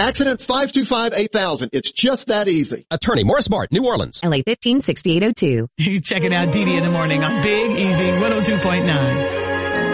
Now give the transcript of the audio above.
Accident 525-8000. It's just that easy. Attorney Morris Mart, New Orleans. LA 156802. You're checking out Didi in the morning on Big Easy 102.9.